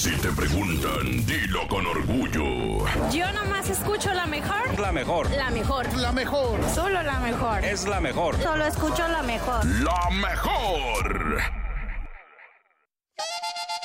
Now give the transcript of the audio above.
Si te preguntan, dilo con orgullo. Yo nomás escucho la mejor. La mejor. La mejor. La mejor. Solo la mejor. Es la mejor. Solo escucho la mejor. La mejor.